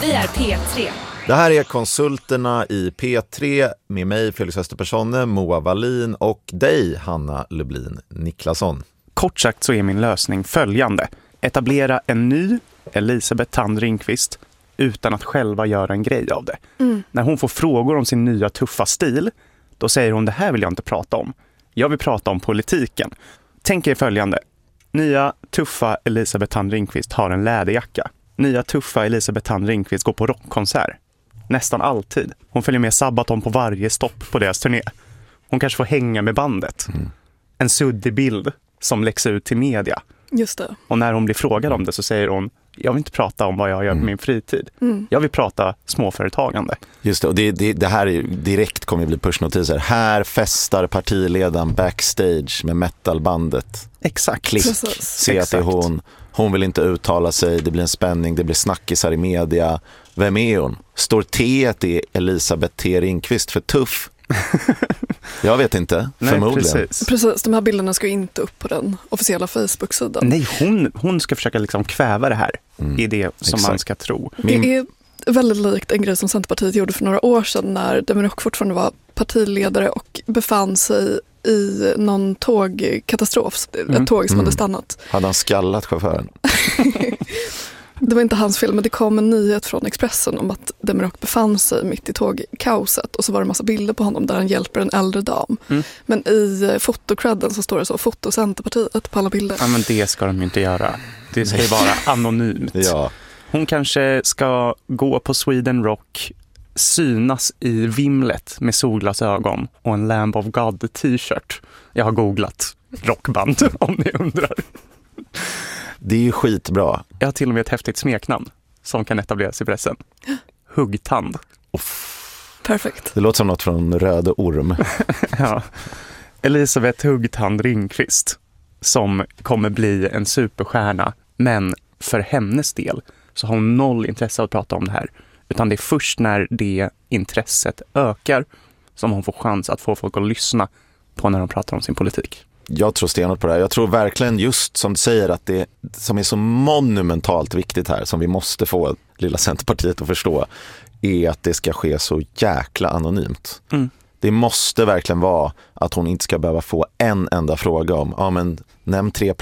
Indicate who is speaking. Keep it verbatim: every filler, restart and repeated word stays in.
Speaker 1: Vi är P tre.
Speaker 2: Det här är Konsulterna i P tre med mig, Felix Österpersonne, Moa Wallin och dig, Hanna Lublin Niklasson.
Speaker 3: Kort sagt så är min lösning följande. Etablera en ny Elisabeth Thand Ringqvist utan att själva göra en grej av det. Mm. När hon får frågor om sin nya tuffa stil, då säger hon det här vill jag inte prata om. Jag vill prata om politiken. Tänk er följande. Nya tuffa Elisabeth Thand Ringqvist har en läderjacka. Nya tuffa Elisabeth Thand Ringqvist går på rockkonsert. Nästan alltid. Hon följer med Sabaton på varje stopp på deras turné. Hon kanske får hänga med bandet. Mm. En suddig bild som läcks ut till media.
Speaker 4: Just det.
Speaker 3: Och när hon blir frågad om det så säger hon, jag vill inte prata om vad jag gör på mm. min fritid. Mm. Jag vill prata småföretagande.
Speaker 2: Just det, och det, det, det här är, direkt kommer bli pushnotiser. Här festar partiledaren backstage med metalbandet.
Speaker 3: Exakt.
Speaker 2: Klick,
Speaker 4: Precis.
Speaker 2: se att det är hon. Hon vill inte uttala sig, det blir en spänning, det blir snackisar i media. Vem är hon? Står T i Elisabeth T. Ringqvist för tuff? Jag vet inte,
Speaker 3: Nej,
Speaker 2: förmodligen.
Speaker 4: Precis. precis, de här bilderna ska inte upp på den officiella Facebook-sidan.
Speaker 3: Nej, hon, hon ska försöka liksom kväva det här mm. i det som
Speaker 2: Exakt.
Speaker 3: Man ska tro.
Speaker 4: Min... Det är väldigt likt en grej som Centerpartiet gjorde för några år sedan när Demirok fortfarande var partiledare och befann sig i någon tågkatastrof, mm. ett tåg som mm. hade stannat.
Speaker 2: Hade han skallat chauffören?
Speaker 4: Det var inte hans fel, men det kom en nyhet från Expressen om att Demirok befann sig mitt i tågkaoset och så var det en massa bilder på honom där han hjälper en äldre dam. Mm. Men i fotokredden så står det så, foto Centerpartiet på alla bilder.
Speaker 3: Ja, men det ska de ju inte göra. Det ska ju vara anonymt.
Speaker 2: Ja.
Speaker 3: Hon kanske ska gå på Sweden Rock, synas i vimlet med solglasögon och en Lamb of God t-shirt. Jag har googlat rockband om ni undrar.
Speaker 2: Det är ju skitbra.
Speaker 3: Jag har till och med ett häftigt smeknamn som kan etableras i pressen. Huggtand.
Speaker 2: Uff.
Speaker 4: Perfekt.
Speaker 2: Det låter som något från Röde Orm.
Speaker 3: Ja. Elisabeth Huggtand Ringqvist som kommer bli en superstjärna, men för hennes del så har hon noll intresse av att prata om det här. Utan det är först när det intresset ökar som hon får chans att få folk att lyssna på när de pratar om sin politik.
Speaker 2: Jag tror stenhårt på det här. Jag tror verkligen just som du säger att det som är så monumentalt viktigt här, som vi måste få lilla Centerpartiet att förstå, är att det ska ske så jäkla anonymt. Mm. Det måste verkligen vara att hon inte ska behöva få en enda fråga om, ja men nämn tre